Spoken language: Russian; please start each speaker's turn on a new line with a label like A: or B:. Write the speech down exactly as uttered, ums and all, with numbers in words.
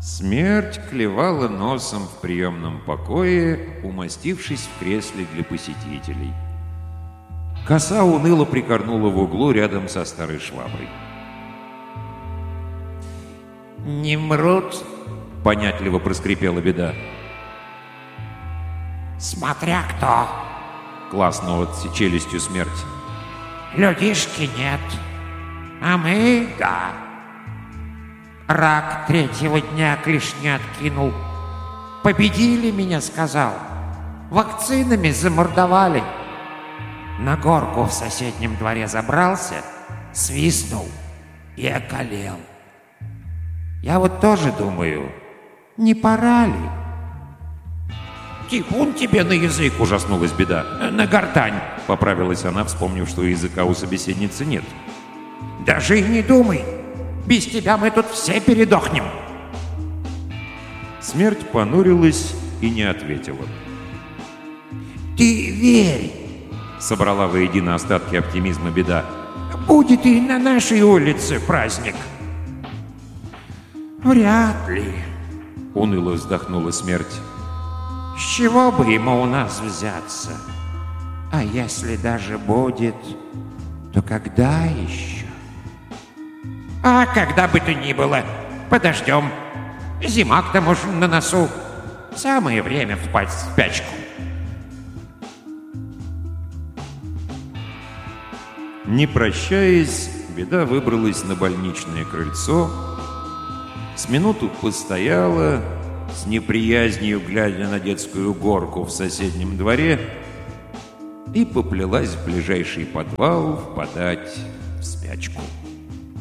A: Смерть клевала носом в приемном покое, умостившись в кресле для посетителей. Коса уныло прикорнула в углу рядом со старой шваброй.
B: «Не мрут?»
A: — понятливо проскрипела Беда.
B: «Смотря кто!»
A: — класснул челюстью Смерть.
B: «Людишки нет, а мы — да. Рак третьего дня клешни откинул. Победили меня, сказал. Вакцинами замордовали. На горку в соседнем дворе забрался, свистнул и околел. Я вот тоже думаю, не пора ли?»
A: «Типун тебе на язык!» — ужаснулась Беда. «На гортань!» — поправилась она, вспомнив, что языка у собеседницы нет.
B: «Даже и не думай! Без тебя мы тут все передохнем!»
A: Смерть понурилась и не ответила.
B: «Ты верь!»
A: — собрала воедино остатки оптимизма Беда.
B: «Будет и на нашей улице праздник!» «Вряд ли!» —
A: уныло вздохнула Смерть.
B: «С чего бы ему у нас взяться? А если даже будет, то когда еще?» «А когда бы то ни было, подождем. Зима к тому же на носу. Самое время впасть в спячку».
A: Не прощаясь, Беда выбралась на больничное крыльцо, с минуту постояла, с неприязнью глядя на детскую горку в соседнем дворе, и поплелась в ближайший подвал впадать в спячку.